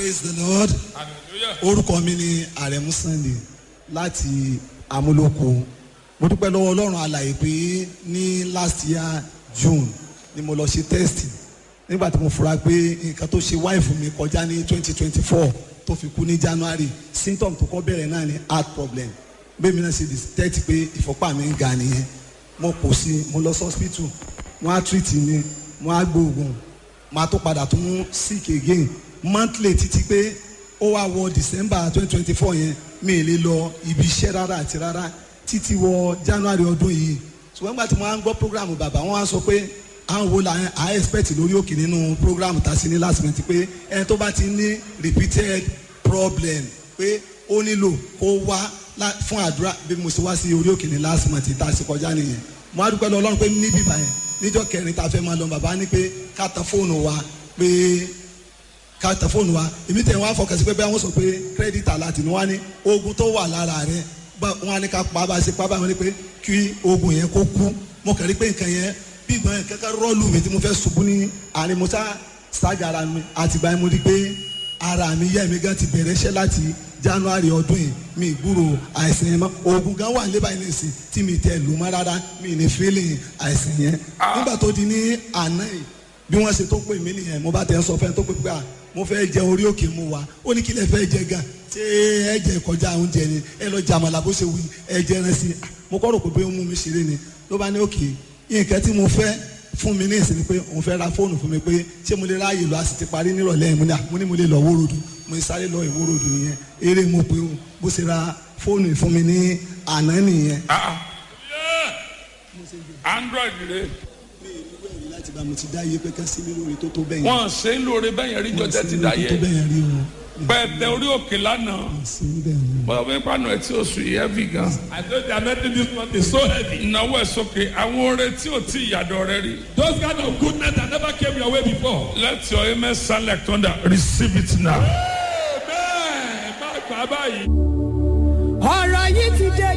Praise the Lord. Orúkọ mi ni Àrẹ̀mú Sunday láti Amúlòkó. Mo dúpẹ́ lọ́wọ́ Ọlọ́run alààyè pé ní last year June ni mo lọ ṣe test nígbà tí mo fura pé nǹkan tó ṣe wife mi kọjá ní 2024 tó fi kú ní January. Symptom tó kọ́ bẹ̀rẹ̀ náà ni heart problem. Bẹ́ẹ̀ mi náà ṣe detect pé ìfọ́pá mi ń ga nìyẹn. Mo kò sí, mo lọ sí hospital, wọ́n á treat mi, wọ́n á gbóògùn, màá tó padà tún sick again monthly títí pé ó wá wọ December 2024 yẹn mi ì lè lọ ibi iṣẹ́ rárá àti rárá títí wọ January ọdún yìí. Ṣùgbọ́n nígbà tí mo máa ń gbọ́ program bàbá wọn á sọ pé àwọn wo la à expect lórí òkè nínú program tá a sí ní last month pé ẹni tó bá ti ní repeated problem pé ó nílò kó wá fún àdúrà bí mo ṣe wá sí orí òkè ní last month tá a ṣe kọjá nìyẹn. Mo á dúpẹ́ lọ Ọlọ́run pé níbí báyẹn níjọ́ kẹrin tá a fẹ́ máa lọ bàbá ní pé ká tan fóònù wa pé ká tan fóònù wa èmi tẹ̀ wọ́n á fọkàn sí pé bẹ́ẹ̀ wọ́n sọ pé credit alert ni wọ́n á ní oògùn tó wà lára rẹ̀ wọ́n á ní ká pa bá a ṣe pa bá wọn ní pé kí oògùn yẹn kó kú mo kàn rí pé nǹkan yẹn bí ìgbọ́n yẹn kankan rọ́ọ̀lù mi tí mo fẹ́ ṣubú ní àárín mo sá ṣáàjà ara mi àtìgbà yẹn mo rí pé ara mi yẹ́ mi gan ti bẹ̀rẹ̀ iṣẹ́ láti January ọdún yìí mi gbúrò àìsàn yẹn mọ́ oògùn gan wà níbà yìí nìsín tí mi tẹ lù mọ́ rárá mi ní feeling àìsàn yẹn nígbà tó di ní àná yìí bí wọ́n ṣe tó pè mí nìyẹn mo bá tẹ̀ ń sọ fẹ́ tó pè pé mo fẹ́ jẹ orí òkè mu wa ó ní kí lẹ fẹ́ jẹ gan ṣé ẹ jẹ kọjá oúnjẹ ni ẹ lọ jàmàlà bó ṣe wí ẹ jẹ ẹran sí mo kọ́ rò pé ó mú mi ṣeré ni ló bá ní òkè nǹkan tí mo fẹ́ fún mi ní ìsinmi pé òun fẹ́ ra fóònù fún mi pé ṣé mo lè ráàyè lọ a sì ti parí nírọ̀lẹ́ mo ní mo lè lọ wórodù mo sáré lọ ìwórodù nìyẹn eré mo pé o bó ṣe ra fóònù fún mi ní àná nìyẹn. Android rẹ. mi ì ní wẹ̀rí láti bá mo ti dá iye pé ká sí mi lórí tó bẹ́yẹn. Wọ́n ṣe ń lóore bẹ́yẹn rí jọjẹ́ ti dá yẹ. tó bẹ́yẹn rí o. Pẹ̀tẹ̀ orí òkè lánàá. Bọ́lá bí pàánù ẹ̀ tí o sùn yìí heavy gan. I know the anointing this month is so heavy. Ìnáwó ẹ̀ sókè àwọn oore tí ò tí ìyàdọ̀ rẹ rí. Those kind of goodness that never came your way before. Let your amen sound like thunder. Receive it now. Amen. Má gbà báyìí. ọ̀rọ̀ yìí ti dé.